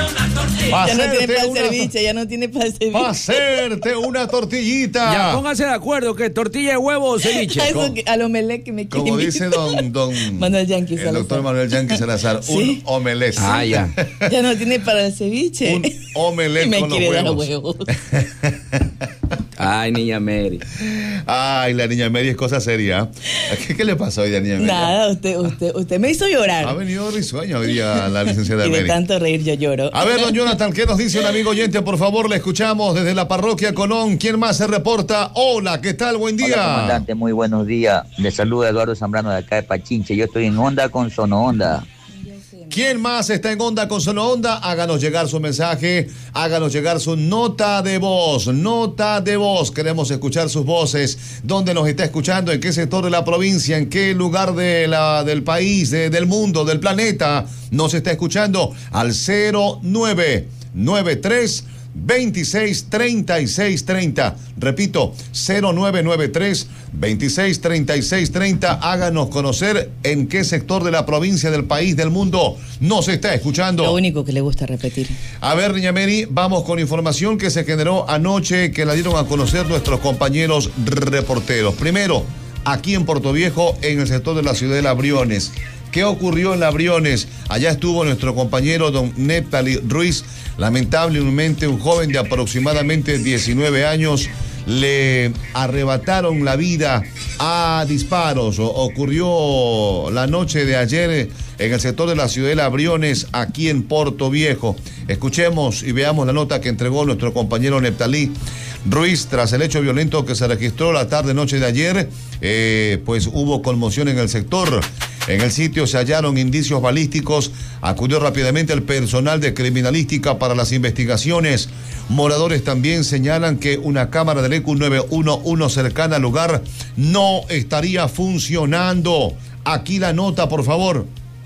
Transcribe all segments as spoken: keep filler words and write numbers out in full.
Ya no tiene para el ceviche, ya no tiene para el ceviche. Va a hacerte una tortillita. Ya, pónganse de acuerdo, que tortilla de huevo o ceviche. Eso que, al omelette que me quiere Como invitar. dice don, don Manuel Yanqui Salazar. el doctor Manuel Yanqui Salazar, ¿Sí? un omelette. Ah, ya. Ya no tiene para el ceviche. Un omelette y me con los quiere dar huevos. huevos. Ay, niña Mary. Ay, la niña Mary es cosa seria. ¿Qué, qué le pasó hoy a niña Mary? Nada, usted, usted, usted me hizo llorar. Ha venido risueña hoy día la licenciada Y de Mary. tanto reír yo lloro. A ver, don Jonathan, ¿qué nos dice un amigo oyente? Por favor, le escuchamos desde la parroquia Colón. ¿Quién más se reporta? Hola, ¿qué tal? Buen día. Hola, comandante, muy buenos días. Le saluda Eduardo Zambrano de acá de Pachinche. Yo estoy en Onda con Sono Onda. ¿Quién más está en Onda con Sono Onda? Háganos llegar su mensaje, háganos llegar su nota de voz, nota de voz. Queremos escuchar sus voces. ¿Dónde nos está escuchando? ¿En qué sector de la provincia? ¿En qué lugar de la, del país, de, del mundo, del planeta nos está escuchando? Al cero nueve nueve tres veintiséis treinta y seis treinta. Repito, cero nueve nueve tres veintiséis treinta y seis treinta. Háganos conocer en qué sector de la provincia, del país, del mundo nos está escuchando. Lo único que le gusta repetir. A ver, niña Mary, vamos con información que se generó anoche, que la dieron a conocer nuestros compañeros reporteros. Primero, aquí en Puerto Viejo, en el sector de la ciudad de La Briones. ¿Qué ocurrió en La Briones? Allá estuvo nuestro compañero don Neptali Ruiz. Lamentablemente, un joven de aproximadamente diecinueve años le arrebataron la vida a disparos. O- ocurrió la noche de ayer en el sector de la ciudad de La Briones, aquí en Puerto Viejo. Escuchemos y veamos la nota que entregó nuestro compañero Neptali Ruiz tras el hecho violento que se registró la tarde-noche de ayer. Eh, pues hubo conmoción en el sector. En el sitio se hallaron indicios balísticos. Acudió rápidamente el personal de criminalística para las investigaciones. Moradores también señalan que una cámara del E Q nueve uno uno cercana al lugar no estaría funcionando. Aquí la nota, por favor.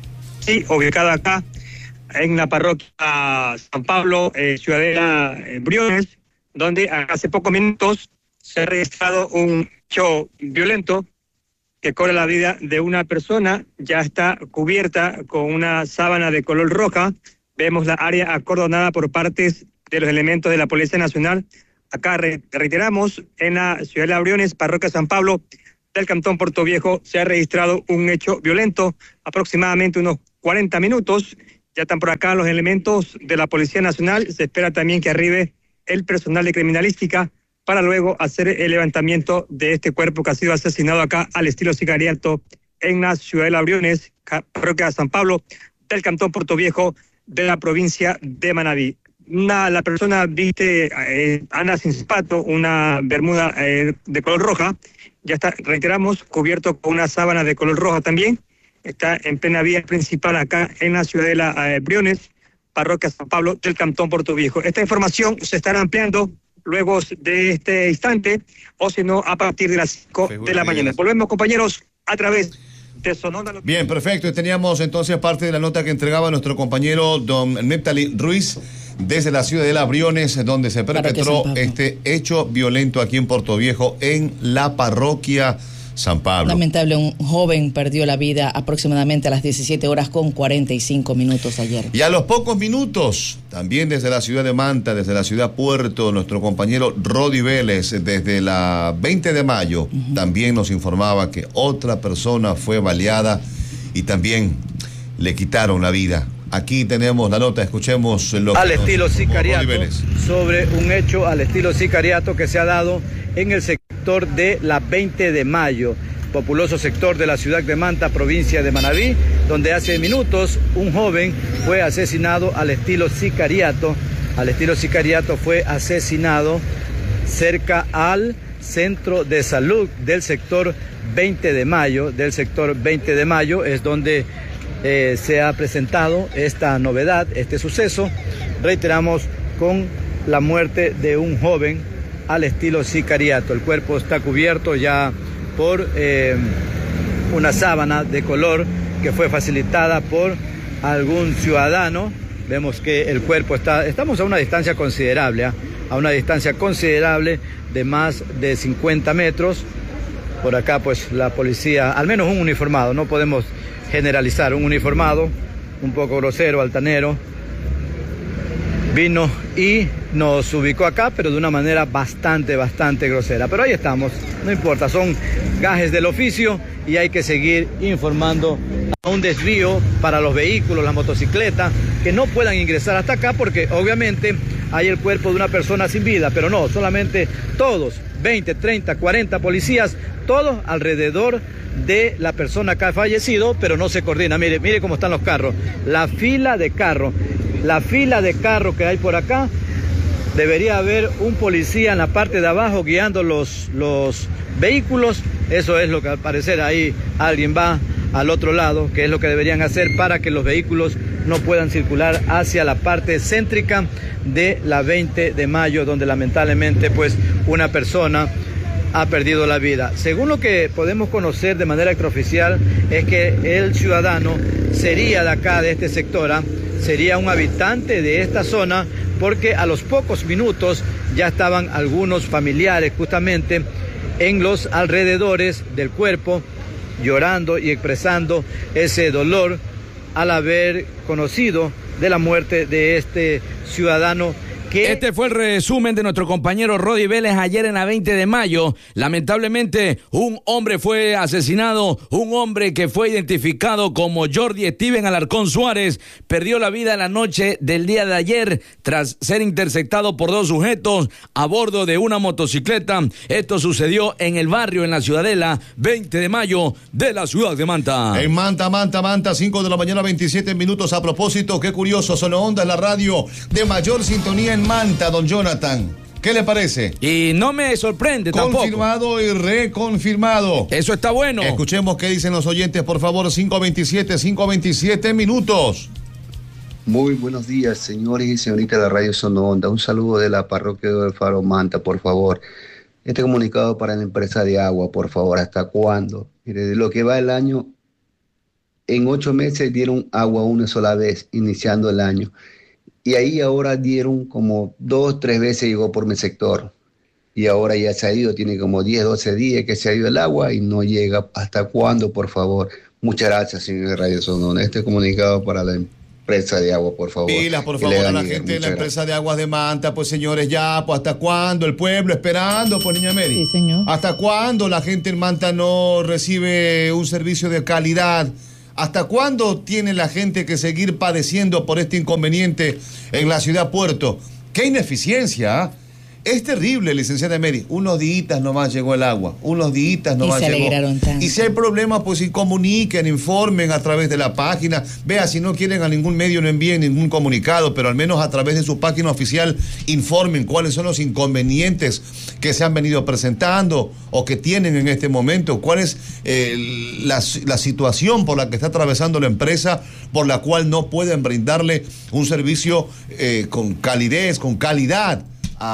Sí, ubicada acá en la parroquia San Pablo, eh, Ciudadela eh, Briones, donde hace pocos minutos se ha registrado un hecho violento que cobra la vida de una persona. Ya está cubierta con una sábana de color roja. Vemos la área acordonada por partes de los elementos de la Policía Nacional. Acá re- reiteramos, en la ciudad de Briones, parroquia San Pablo del Cantón Puerto Viejo, se ha registrado un hecho violento, aproximadamente unos cuarenta minutos. Ya están por acá los elementos de la Policía Nacional. Se espera también que arribe el personal de criminalística para luego hacer el levantamiento de este cuerpo que ha sido asesinado acá al estilo sicariato en la ciudad de La Briones, parroquia de San Pablo del Cantón Puerto Viejo de la provincia de Manabí. Una, la persona viste, eh, anda sin zapato, una bermuda eh, de color roja. Ya está, reiteramos, cubierto con una sábana de color roja también. Está en plena vía principal acá en la ciudad de La eh, Briones, parroquia San Pablo del Cantón Puerto Viejo. Esta información se estará ampliando luego de este instante, o si no, a partir de las cinco de la mañana. Volvemos, compañeros, a través de Sonora. Bien, perfecto. Y teníamos entonces parte de la nota que entregaba nuestro compañero don Neptali Ruiz desde la ciudad de La Briones, donde se perpetró este hecho violento aquí en Puerto Viejo, en la parroquia San Pablo. Lamentable, un joven perdió la vida aproximadamente a las diecisiete horas con cuarenta y cinco minutos ayer. Y a los pocos minutos, también desde la ciudad de Manta, desde la ciudad Puerto, nuestro compañero Rodi Vélez, desde la veinte de mayo, uh-huh. también nos informaba que otra persona fue baleada y también le quitaron la vida. Aquí tenemos la nota, escuchemos lo al que estilo nos, sicariato, sobre un hecho al estilo sicariato que se ha dado en el sector de la veinte de mayo, populoso sector de la ciudad de Manta, provincia de Manabí, donde hace minutos un joven fue asesinado al estilo sicariato. Al estilo sicariato fue asesinado cerca al centro de salud del sector veinte de mayo, del sector veinte de mayo, es donde Eh, se ha presentado esta novedad, este suceso, reiteramos, con la muerte de un joven al estilo sicariato. El cuerpo está cubierto ya por eh, una sábana de color que fue facilitada por algún ciudadano. Vemos que el cuerpo está, estamos a una distancia considerable, ¿eh? a una distancia considerable de más de cincuenta metros. Por acá pues la policía, al menos un uniformado, no podemos generalizar, un uniformado, un poco grosero, altanero, vino y nos ubicó acá, pero de una manera bastante, bastante grosera. Pero ahí estamos, no importa, son gajes del oficio y hay que seguir informando a un desvío para los vehículos, las motocicletas, que no puedan ingresar hasta acá porque obviamente hay el cuerpo de una persona sin vida, pero no, solamente todos, veinte, treinta, cuarenta policías, todos alrededor de la persona que ha fallecido, pero no se coordina. Mire, mire cómo están los carros, la fila de carros, la fila de carros que hay por acá. Debería haber un policía en la parte de abajo guiando los, los vehículos. Eso es lo que al parecer ahí alguien va al otro lado, que es lo que deberían hacer para que los vehículos no puedan circular hacia la parte céntrica de la veinte de mayo, donde lamentablemente pues una persona ha perdido la vida. Según lo que podemos conocer de manera extraoficial, es que el ciudadano sería de acá, de este sector, ¿eh? sería un habitante de esta zona, porque a los pocos minutos ya estaban algunos familiares justamente en los alrededores del cuerpo, llorando y expresando ese dolor al haber conocido de la muerte de este ciudadano. Que... Este fue el resumen de nuestro compañero Rodi Vélez ayer en la veinte de mayo. Lamentablemente, un hombre fue asesinado, un hombre que fue identificado como Jordi Steven Alarcón Suárez, perdió la vida en la noche del día de ayer tras ser interceptado por dos sujetos a bordo de una motocicleta. Esto sucedió en el barrio, en la Ciudadela, veinte de mayo de la ciudad de Manta. En Manta, Manta, Manta, cinco de la mañana, veintisiete minutos. A propósito, qué curioso, Sono Onda es la radio de mayor sintonía en Manta, don Jonathan. ¿Qué le parece? Y no me sorprende tampoco. Confirmado y reconfirmado. Eso está bueno. Escuchemos qué dicen los oyentes, por favor. cinco veintisiete, cinco veintisiete minutos. Muy buenos días, señores y señoritas de la radio Sono Onda. Un saludo de la parroquia del Faro Manta, por favor. Este comunicado para la empresa de agua, por favor. ¿Hasta cuándo? Mire, de lo que va el año, en ocho meses dieron agua una sola vez, iniciando el año. Y ahí ahora dieron como dos, tres veces llegó por mi sector. Y ahora ya se ha ido, tiene como diez, doce días que se ha ido el agua y no llega. ¿Hasta cuándo, por favor? Muchas gracias, señor de Radio Sono Onda. Este comunicado para la empresa de agua, por favor. Pilas, por favor, a la gente de la empresa de aguas de Manta. Pues, señores, ya, pues, ¿hasta cuándo? El pueblo esperando, pues, niña Mary. Sí, señor. ¿Hasta cuándo la gente en Manta no recibe un servicio de calidad? ¿Hasta cuándo tiene la gente que seguir padeciendo por este inconveniente en la ciudad Puerto? ¡Qué ineficiencia! ¿eh? Es terrible, licenciada Mary. Unos días nomás llegó el agua. Unos días nomás y se llegó. alegraron tanto. Y si hay problemas, pues sí, comuniquen, informen a través de la página. Vea, si no quieren a ningún medio, no envíen ningún comunicado, pero al menos a través de su página oficial informen cuáles son los inconvenientes que se han venido presentando o que tienen en este momento. Cuál es eh, la, la situación por la que está atravesando la empresa, por la cual no pueden brindarle un servicio eh, con calidez, con calidad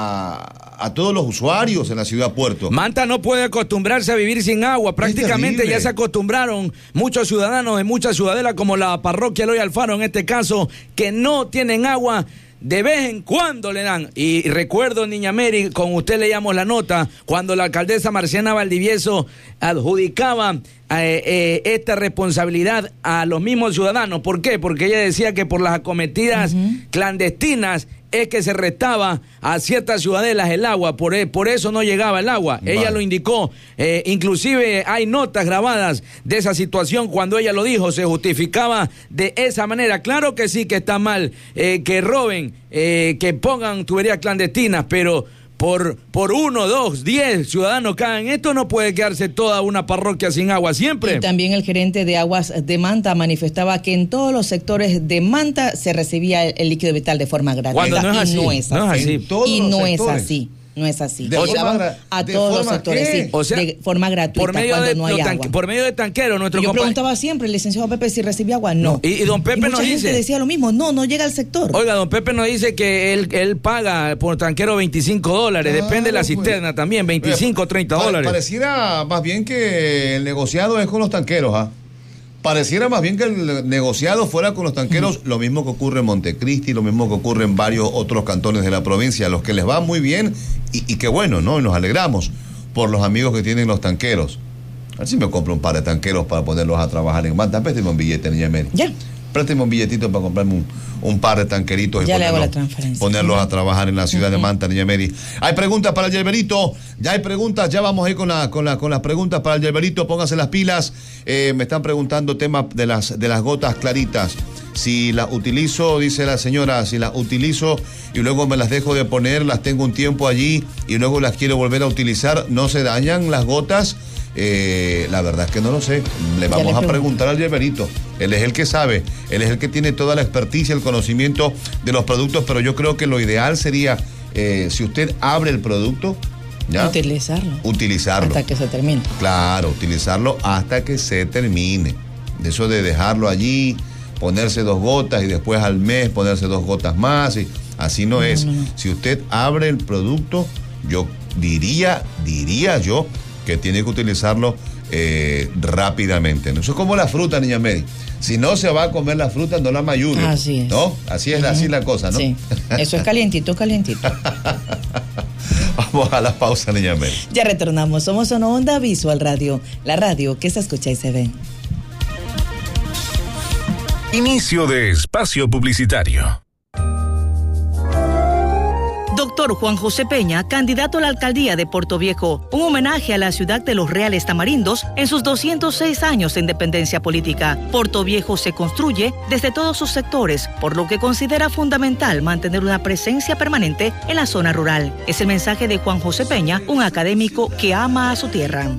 A, a todos los usuarios en la ciudad Puerto. Manta no puede acostumbrarse a vivir sin agua. Prácticamente ya se acostumbraron muchos ciudadanos de muchas ciudadelas, como la parroquia Eloy Alfaro en este caso, que no tienen agua. De vez en cuando le dan. Y recuerdo, niña Mary, con usted leíamos la nota, cuando la alcaldesa Marciana Valdivieso adjudicaba eh, eh, esta responsabilidad a los mismos ciudadanos. ¿Por qué? Porque ella decía que por las acometidas uh-huh. clandestinas es que se restaba a ciertas ciudadelas el agua, por, por eso no llegaba el agua. Vale. Ella lo indicó, eh, inclusive hay notas grabadas de esa situación cuando ella lo dijo, se justificaba de esa manera. Claro que sí que está mal eh, que roben, eh, que pongan tuberías clandestinas, pero por, por uno, dos, diez ciudadanos que hagan esto, no puede quedarse toda una parroquia sin agua siempre. Y también el gerente de Aguas de Manta manifestaba que en todos los sectores de Manta se recibía el, el líquido vital de forma gratuita. Cuando no es así. Y no es así. No es así. Y no es así. No es así. De forma, a de todos forma los sectores, ¿qué? sí, o sea, de forma gratuita por medio cuando de, no hay tan, agua. Por medio de tanquero, nuestro Yo compa... preguntaba siempre, el licenciado Pepe, si recibía agua, no. no. Y, y don Pepe y mucha nos gente dice... decía lo mismo, no, no llega al sector. Oiga, don Pepe nos dice que él, él paga por tanquero veinticinco dólares, ah, depende de la cisterna pues, también, veinticinco, treinta dólares. Pareciera más bien que el negociado es con los tanqueros, ¿ah? ¿eh? Pareciera más bien que el negociado fuera con los tanqueros, lo mismo que ocurre en Montecristi, lo mismo que ocurre en varios otros cantones de la provincia, a los que les va muy bien y, y qué bueno, ¿no? Y nos alegramos por los amigos que tienen los tanqueros. A ver si me compro un par de tanqueros para ponerlos a trabajar en Manta. Pésteme un billete, niña Mary. Ya. présteme un billetito para comprarme un, un par de tanqueritos y ya ponerlos, le hago la transferencia. ponerlos a trabajar en la ciudad uh-huh. de Manta, Niña Mary. Hay preguntas para el Yerberito, ya hay preguntas, ya vamos a ir con, la, con, la, con las preguntas para el Yerberito, pónganse las pilas. Eh, me están preguntando temas de las, de las gotas claritas. Si las utilizo, dice la señora, si las utilizo y luego me las dejo de poner, las tengo un tiempo allí y luego las quiero volver a utilizar, ¿no se dañan las gotas? Eh, la verdad es que no lo sé. Le vamos le a preguntar al Yerberito. Él es el que sabe, él es el que tiene toda la experticia, el conocimiento de los productos, pero yo creo que lo ideal sería, eh, si usted abre el producto, ¿ya? Utilizarlo. Utilizarlo. Hasta que se termine. Claro, utilizarlo hasta que se termine. De eso de dejarlo allí, ponerse dos gotas y después al mes ponerse dos gotas más, y así no, no es. No, no. Si usted abre el producto, yo diría, diría yo, que tiene que utilizarlo eh, rápidamente. ¿No? Eso es como la fruta, Niña Mary. Si no se va a comer la fruta, no la mayure. Así es. ¿No? Así es, uh-huh. así es la cosa, ¿no? Sí. Eso es calientito, calientito. Vamos a la pausa, Niña Mary. Ya retornamos. Somos Sono Onda Visual Radio, la radio que se escucha y se ve. Inicio de espacio publicitario. Doctor Juan José Peña, candidato a la alcaldía de Puerto Viejo, un homenaje a la ciudad de los Reales Tamarindos en sus doscientos seis años de independencia política. Puerto Viejo se construye desde todos sus sectores, por lo que considera fundamental mantener una presencia permanente en la zona rural. Es el mensaje de Juan José Peña, un académico que ama a su tierra.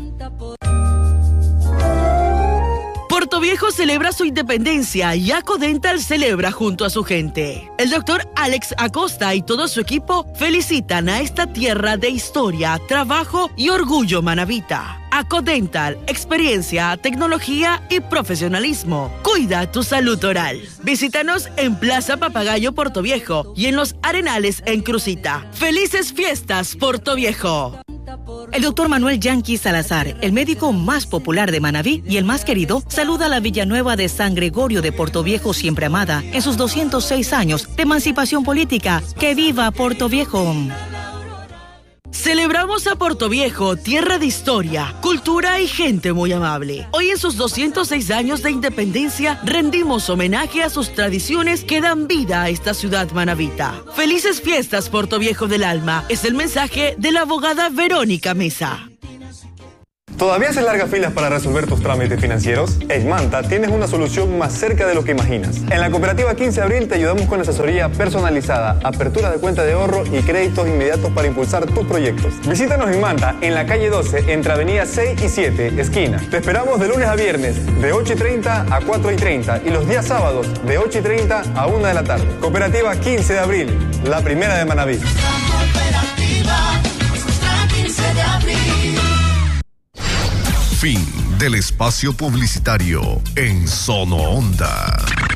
Puerto Viejo celebra su independencia y Acodental celebra junto a su gente. El doctor Alex Acosta y todo su equipo felicitan a esta tierra de historia, trabajo y orgullo manabita. Acodental, experiencia, tecnología y profesionalismo. Cuida tu salud oral. Visítanos en Plaza Papagayo Puerto Viejo y en Los Arenales en Crucita. ¡Felices fiestas, Puerto Viejo! El doctor Manuel Yanqui Salazar, el médico más popular de Manabí y el más querido, saluda a la Villanueva de San Gregorio de Puerto Viejo siempre amada en sus doscientos seis años de emancipación política. ¡Que viva Puerto Viejo! Celebramos a Puerto Viejo, tierra de historia, cultura y gente muy amable. Hoy en sus doscientos seis años de independencia rendimos homenaje a sus tradiciones que dan vida a esta ciudad manabita. Felices fiestas, Puerto Viejo del alma, es el mensaje de la abogada Verónica Mesa. ¿Todavía haces largas filas para resolver tus trámites financieros? En Manta tienes una solución más cerca de lo que imaginas. En la cooperativa quince de abril te ayudamos con asesoría personalizada, apertura de cuenta de ahorro y créditos inmediatos para impulsar tus proyectos. Visítanos en Manta, en la calle doce, entre avenida seis y siete, esquina. Te esperamos de lunes a viernes, de ocho y treinta a cuatro y treinta y los días sábados, de ocho y treinta a una de la tarde. Cooperativa quince de abril, la primera de Manabí. Cooperativa, nuestra quince de abril. Fin del espacio publicitario en Sono Onda.